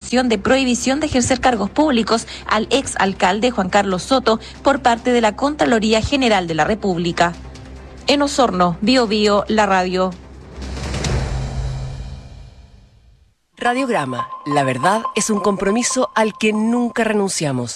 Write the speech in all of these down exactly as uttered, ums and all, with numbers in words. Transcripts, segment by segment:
declaración de prohibición de ejercer cargos públicos al exalcalde Juan Carlos Soto por parte de la Contraloría General de la República. En Osorno, Bio Bio, la radio. Radiograma. La verdad es un compromiso al que nunca renunciamos.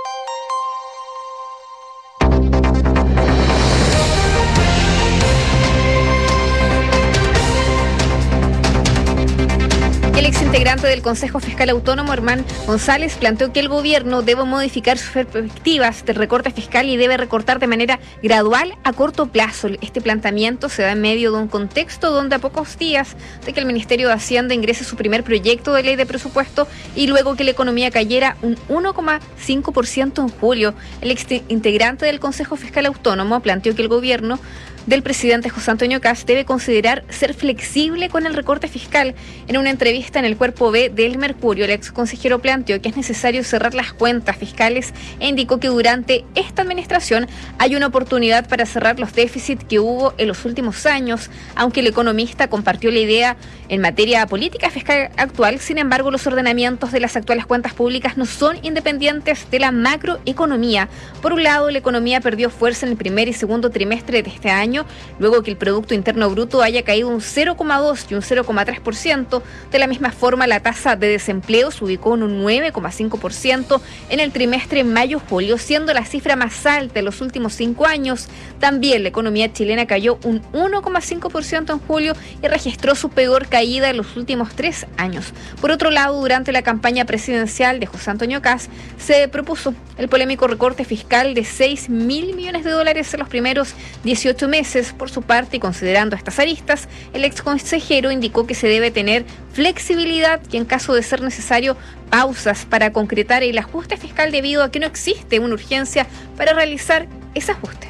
El exintegrante del Consejo Fiscal Autónomo, Herman González, planteó que el gobierno debe modificar sus perspectivas del recorte fiscal y debe recortar de manera gradual a corto plazo. Este planteamiento se da en medio de un contexto donde a pocos días de que el Ministerio de Hacienda ingrese su primer proyecto de ley de presupuesto y luego que la economía cayera un uno coma cinco por ciento en julio, el exintegrante del Consejo Fiscal Autónomo planteó que el gobierno del presidente José Antonio Kast debe considerar ser flexible con el recorte fiscal. En una entrevista en el Cuerpo B del Mercurio, el ex consejero planteó que es necesario cerrar las cuentas fiscales e indicó que durante esta administración hay una oportunidad para cerrar los déficits que hubo en los últimos años, aunque el economista compartió la idea en materia política fiscal actual. Sin embargo, los ordenamientos de las actuales cuentas públicas no son independientes de la macroeconomía. Por un lado, la economía perdió fuerza en el primer y segundo trimestre de este año, luego que el Producto Interno Bruto haya caído un cero coma dos y un cero coma tres por ciento. De la misma forma, la tasa de desempleo se ubicó en un nueve coma cinco por ciento en el trimestre mayo-julio, siendo la cifra más alta de los últimos cinco años. También la economía chilena cayó un uno coma cinco por ciento en julio y registró su peor caída en los últimos tres años. Por otro lado, durante la campaña presidencial de José Antonio Kast, se propuso el polémico recorte fiscal de seis mil millones de dólares en los primeros dieciocho meses. Por su parte, y considerando estas aristas, el ex consejero indicó que se debe tener flexibilidad y, en caso de ser necesario, pausas para concretar el ajuste fiscal debido a que no existe una urgencia para realizar ese ajuste.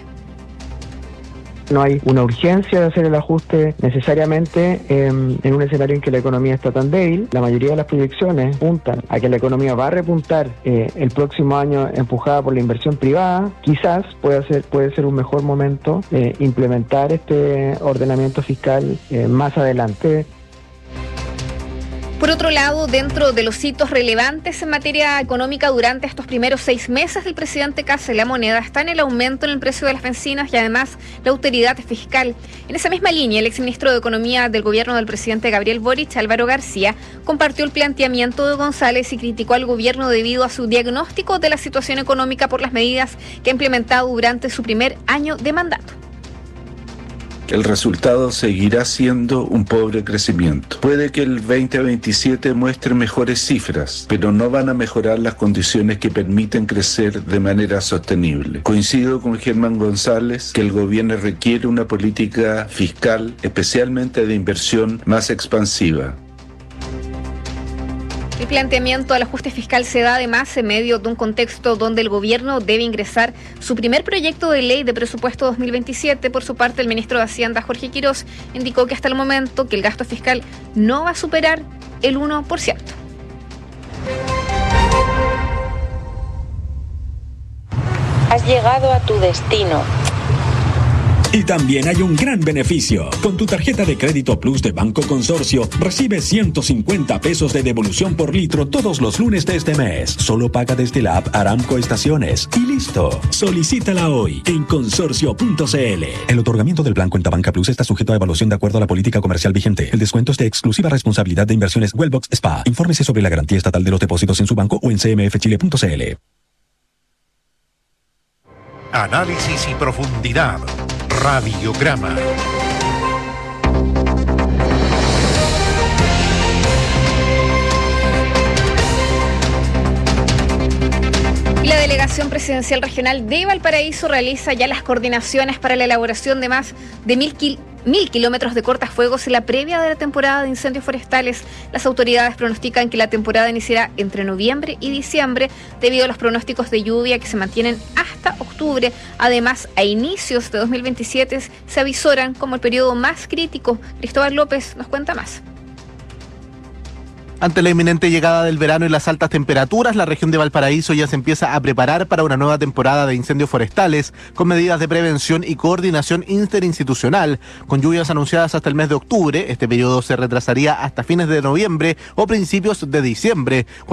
No hay una urgencia de hacer el ajuste necesariamente eh, en un escenario en que la economía está tan débil. La mayoría de las proyecciones apuntan a que la economía va a repuntar eh, el próximo año empujada por la inversión privada. Quizás puede ser, puede ser un mejor momento eh, implementar este ordenamiento fiscal eh, más adelante. Por otro lado, dentro de los hitos relevantes en materia económica durante estos primeros seis meses del presidente Kast, la moneda está en el aumento en el precio de las bencinas y además la autoridad fiscal. En esa misma línea, el exministro de Economía del gobierno del presidente Gabriel Boric, Álvaro García, compartió el planteamiento de González y criticó al gobierno debido a su diagnóstico de la situación económica por las medidas que ha implementado durante su primer año de mandato. El resultado seguirá siendo un pobre crecimiento. Puede que el veinte veintisiete muestre mejores cifras, pero no van a mejorar las condiciones que permiten crecer de manera sostenible. Coincido con Germán González que el gobierno requiere una política fiscal, especialmente de inversión, más expansiva. El planteamiento al ajuste fiscal se da además en medio de un contexto donde el gobierno debe ingresar su primer proyecto de ley de presupuesto dos mil veintisiete. Por su parte, el ministro de Hacienda, Jorge Quirós, indicó que hasta el momento que el gasto fiscal no va a superar el uno por ciento. Has llegado a tu destino. Y también hay un gran beneficio. Con tu tarjeta de crédito Plus de Banco Consorcio, recibes ciento cincuenta pesos de devolución por litro todos los lunes de este mes. Solo paga desde la app Aramco Estaciones. Y listo. Solicítala hoy en consorcio punto c l. El otorgamiento del plan Cuenta Banca Plus está sujeto a evaluación de acuerdo a la política comercial vigente. El descuento es de exclusiva responsabilidad de Inversiones Wellbox S P A. Infórmese sobre la garantía estatal de los depósitos en su banco o en c m f chile punto c l. Análisis y profundidad. Radiograma. Y la Delegación Presidencial Regional de Valparaíso realiza ya las coordinaciones para la elaboración de más de mil kilómetros Mil kilómetros de cortafuegos en la previa de la temporada de incendios forestales. Las autoridades pronostican que la temporada iniciará entre noviembre y diciembre debido a los pronósticos de lluvia que se mantienen hasta octubre. Además, a inicios de dos mil veintisiete se avisoran como el periodo más crítico. Cristóbal López nos cuenta más. Ante la inminente llegada del verano y las altas temperaturas, la región de Valparaíso ya se empieza a preparar para una nueva temporada de incendios forestales con medidas de prevención y coordinación interinstitucional. Con lluvias anunciadas hasta el mes de octubre, este periodo se retrasaría hasta fines de noviembre o principios de diciembre,